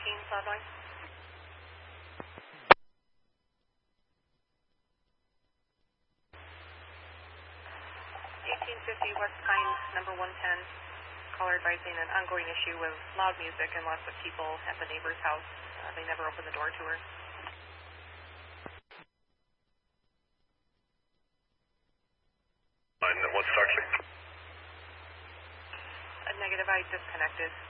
loud noise. 1850 West Pine, number 110. Caller advising an ongoing issue with loud music and lots of people at the neighbor's house. They never open the door to her. What's Starkey? Negative, I disconnected.